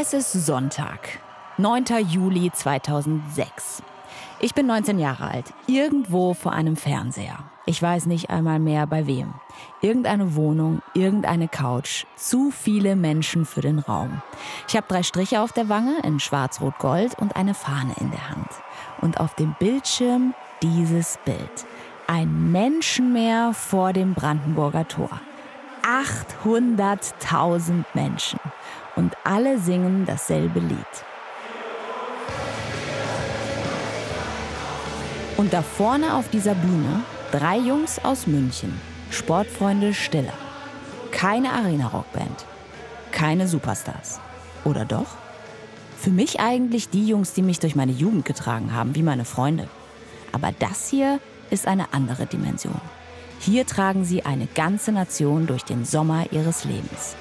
Es ist Sonntag, 9. Juli 2006. Ich bin 19 Jahre alt, irgendwo vor einem Fernseher. Ich weiß nicht einmal mehr bei wem. Irgendeine Wohnung, irgendeine Couch, zu viele Menschen für den Raum. Ich habe 3 Striche auf der Wange in schwarz-rot-gold und eine Fahne in der Hand. Und auf dem Bildschirm dieses Bild. Ein Menschenmeer vor dem Brandenburger Tor. 800.000 Menschen. Und alle singen dasselbe Lied. Und da vorne auf dieser Bühne 3 Jungs aus München, Sportfreunde Stiller. Keine Arena-Rockband, keine Superstars. Oder doch? Für mich eigentlich die Jungs, die mich durch meine Jugend getragen haben, wie meine Freunde. Aber das hier ist eine andere Dimension. Hier tragen sie eine ganze Nation durch den Sommer ihres Lebens.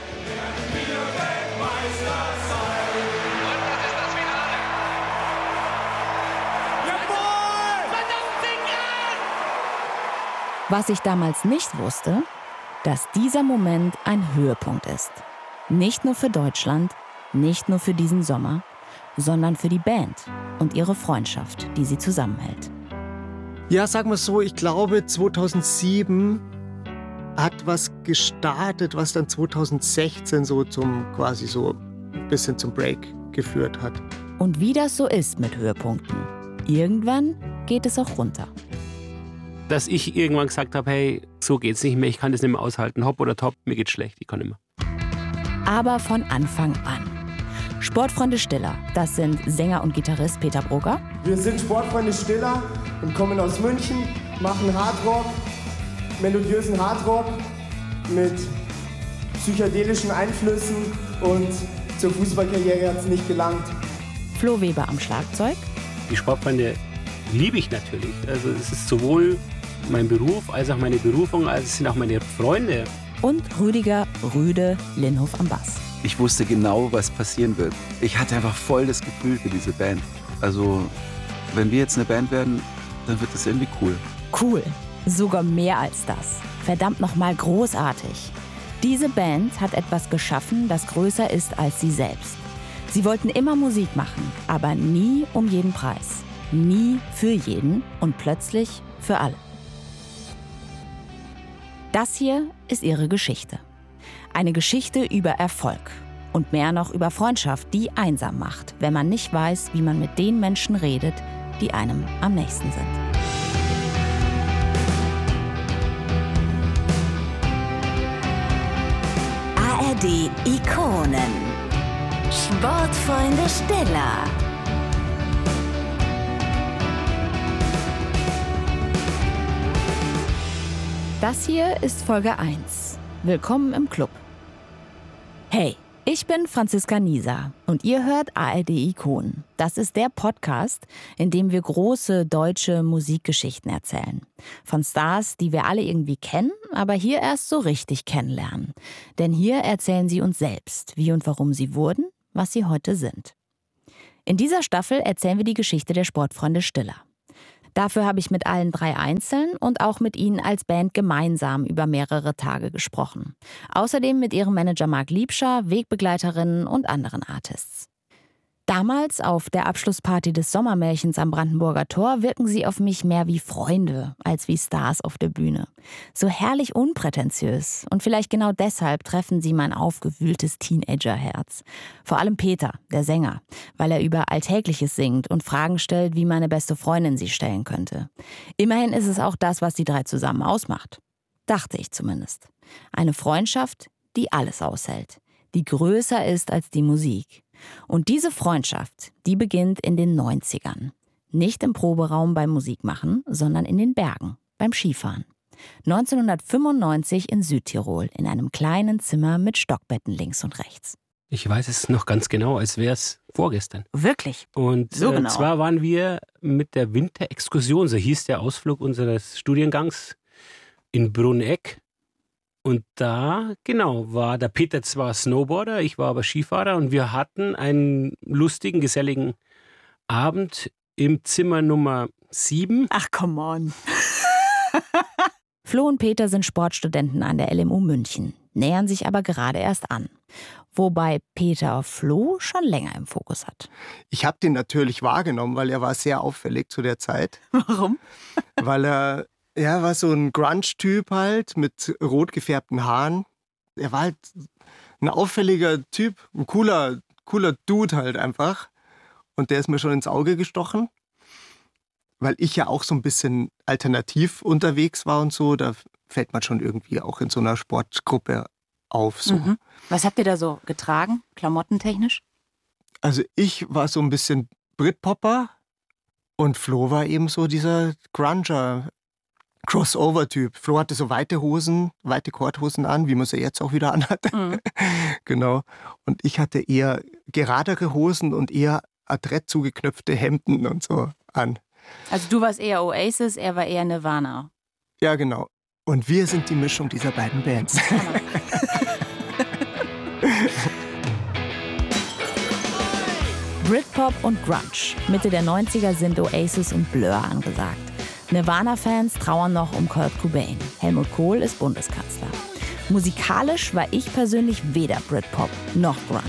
Was ich damals nicht wusste, dass dieser Moment ein Höhepunkt ist. Nicht nur für Deutschland, nicht nur für diesen Sommer, sondern für die Band und ihre Freundschaft, die sie zusammenhält. Ja, sagen wir so, ich glaube 2007 hat was gestartet, was dann 2016 so quasi so ein bisschen zum Break geführt hat. Und wie das so ist mit Höhepunkten, irgendwann geht es auch runter. Dass ich irgendwann gesagt habe, hey, so geht's nicht mehr, ich kann das nicht mehr aushalten, hopp oder top, mir geht's schlecht, ich kann nicht mehr. Aber von Anfang an. Sportfreunde Stiller, das sind Sänger und Gitarrist Peter Brugger. Wir sind Sportfreunde Stiller und kommen aus München, machen Hardrock, melodiösen Hardrock mit psychedelischen Einflüssen und zur Fußballkarriere hat es nicht gelangt. Flo Weber am Schlagzeug. Die Sportfreunde liebe ich natürlich. Also es ist sowohl mein Beruf als auch meine Berufung, als es sind auch meine Freunde. Und Rüdiger Rüde Linhof am Bass. Ich wusste genau, was passieren wird. Ich hatte einfach voll das Gefühl für diese Band. Also, wenn wir jetzt eine Band werden, dann wird das irgendwie cool. Cool. Sogar mehr als das. Verdammt nochmal großartig. Diese Band hat etwas geschaffen, das größer ist als sie selbst. Sie wollten immer Musik machen, aber nie um jeden Preis. Nie für jeden und plötzlich für alle. Das hier ist ihre Geschichte. Eine Geschichte über Erfolg und mehr noch über Freundschaft, die einsam macht, wenn man nicht weiß, wie man mit den Menschen redet, die einem am nächsten sind. ARD Ikonen. Sportfreunde Stiller. Das hier ist Folge 1. Willkommen im Club. Hey, ich bin Franziska Nieser und ihr hört ARD Ikonen. Das ist der Podcast, in dem wir große deutsche Musikgeschichten erzählen. Von Stars, die wir alle irgendwie kennen, aber hier erst so richtig kennenlernen. Denn hier erzählen sie uns selbst, wie und warum sie wurden, was sie heute sind. In dieser Staffel erzählen wir die Geschichte der Sportfreunde Stiller. Dafür habe ich mit allen 3 einzeln und auch mit ihnen als Band gemeinsam über mehrere Tage gesprochen. Außerdem mit ihrem Manager Marc Liebscher, Wegbegleiterinnen und anderen Artists. Damals, auf der Abschlussparty des Sommermärchens am Brandenburger Tor, wirken sie auf mich mehr wie Freunde als wie Stars auf der Bühne. So herrlich unprätentiös. Und vielleicht genau deshalb treffen sie mein aufgewühltes Teenagerherz. Vor allem Peter, der Sänger, weil er über Alltägliches singt und Fragen stellt, wie meine beste Freundin sie stellen könnte. Immerhin ist es auch das, was die 3 zusammen ausmacht. Dachte ich zumindest. Eine Freundschaft, die alles aushält. Die größer ist als die Musik. Und diese Freundschaft, die beginnt in den 90ern. Nicht im Proberaum beim Musikmachen, sondern in den Bergen, beim Skifahren. 1995 in Südtirol, in einem kleinen Zimmer mit Stockbetten links und rechts. Ich weiß es noch ganz genau, als wäre es vorgestern. Wirklich? Und so genau. Zwar waren wir mit der Winterexkursion, so hieß der Ausflug unseres Studiengangs, in Brunegg. Und da, genau, war der Peter zwar Snowboarder, ich war aber Skifahrer und wir hatten einen lustigen, geselligen Abend im Zimmer Nummer 7. Ach, come on. Flo und Peter sind Sportstudenten an der LMU München. nähern sich aber gerade erst an. Wobei Peter Floh schon länger im Fokus hat. Ich habe den natürlich wahrgenommen, weil er war sehr auffällig zu der Zeit. Warum? Weil er war so ein Grunge-Typ halt mit rot gefärbten Haaren. Er war halt ein auffälliger Typ, ein cooler Dude halt einfach. Und der ist mir schon ins Auge gestochen, weil ich ja auch so ein bisschen alternativ unterwegs war und so. Da fällt man schon irgendwie auch in so einer Sportgruppe auf. So. Mhm. Was habt ihr da so getragen, klamottentechnisch? Also ich war so ein bisschen Britpopper und Flo war eben so dieser Grunger, Crossover-Typ. Flo hatte so weite Hosen, weite Korthosen an, wie man sie jetzt auch wieder anhat. Mhm. Genau. Und ich hatte eher geradere Hosen und eher adrett zugeknöpfte Hemden und so an. Also du warst eher Oasis, er war eher Nirvana. Ja, genau. Und wir sind die Mischung dieser beiden Bands. Britpop und Grunge. Mitte der 90er sind Oasis und Blur angesagt. Nirvana-Fans trauern noch um Kurt Cobain. Helmut Kohl ist Bundeskanzler. Musikalisch war ich persönlich weder Britpop noch Grunge.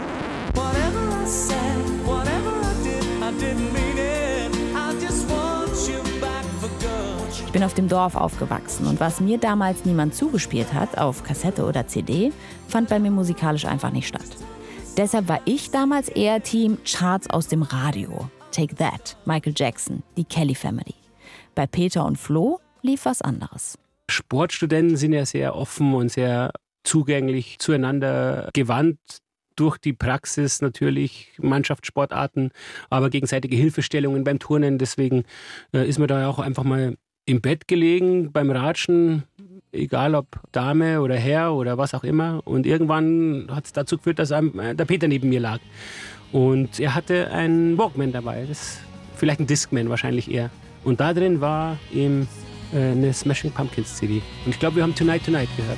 Ich bin auf dem Dorf aufgewachsen und was mir damals niemand zugespielt hat, auf Kassette oder CD, fand bei mir musikalisch einfach nicht statt. Deshalb war ich damals eher Team Charts aus dem Radio. Take That, Michael Jackson, die Kelly Family. Bei Peter und Flo lief was anderes. Sportstudenten sind ja sehr offen und sehr zugänglich zueinander gewandt. Durch die Praxis natürlich, Mannschaftssportarten, aber gegenseitige Hilfestellungen beim Turnen. Deswegen ist man da ja auch einfach mal im Bett gelegen beim Ratschen, egal ob Dame oder Herr oder was auch immer. Und irgendwann hat es dazu geführt, dass der Peter neben mir lag. Und er hatte einen Walkman dabei, vielleicht ein Discman wahrscheinlich eher. Und da drin war eben eine Smashing Pumpkins CD. Und ich glaube, wir haben Tonight Tonight gehört.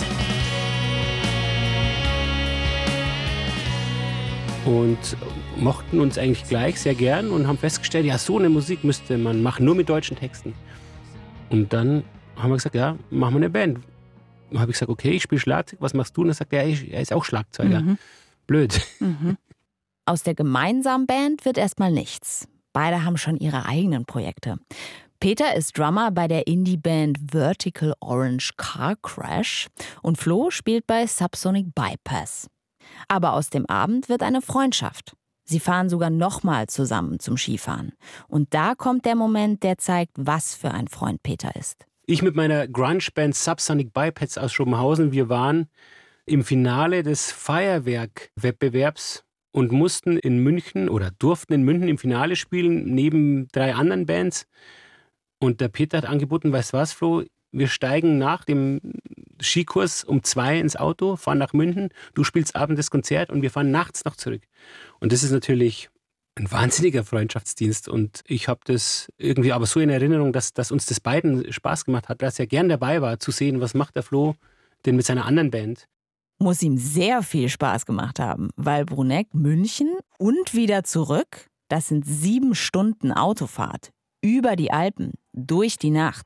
Und mochten uns eigentlich gleich sehr gern und haben festgestellt, ja, so eine Musik müsste man machen, nur mit deutschen Texten. Und dann haben wir gesagt, ja, machen wir eine Band. Dann habe ich gesagt, okay, ich spiele Schlagzeug, was machst du? Und dann sagt er, er ist auch Schlagzeuger. Mhm. Blöd. Mhm. Aus der gemeinsamen Band wird erstmal nichts. Beide haben schon ihre eigenen Projekte. Peter ist Drummer bei der Indie-Band Vertical Orange Car Crash und Flo spielt bei Subsonic Bypass. Aber aus dem Abend wird eine Freundschaft. Sie fahren sogar nochmal zusammen zum Skifahren. Und da kommt der Moment, der zeigt, was für ein Freund Peter ist. Ich mit meiner Grunge-Band Subsonic Bypass aus Schopenhausen, wir waren im Finale des Feuerwerk-Wettbewerbs und mussten in München oder durften in München im Finale spielen, neben 3 anderen Bands. Und der Peter hat angeboten, weißt du was, Flo, wir steigen nach dem Skikurs um 2 ins Auto, fahren nach München, du spielst abends das Konzert und wir fahren nachts noch zurück. Und das ist natürlich ein wahnsinniger Freundschaftsdienst und ich habe das irgendwie aber so in Erinnerung, dass uns das beiden Spaß gemacht hat, dass er gern dabei war, zu sehen, was macht der Flo denn mit seiner anderen Band. Muss ihm sehr viel Spaß gemacht haben, weil Bruneck, München und wieder zurück, das sind 7 Stunden Autofahrt über die Alpen, durch die Nacht.